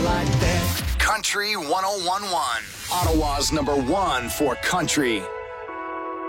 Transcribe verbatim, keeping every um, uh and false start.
like that. Country one oh one point one. Ottawa's number one for country.